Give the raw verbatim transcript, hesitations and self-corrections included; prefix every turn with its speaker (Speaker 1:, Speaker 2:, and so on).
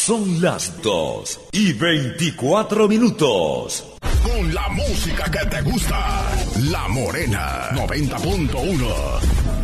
Speaker 1: Son las dos y veinticuatro minutos.
Speaker 2: Con la música que te gusta, La Morena noventa punto uno.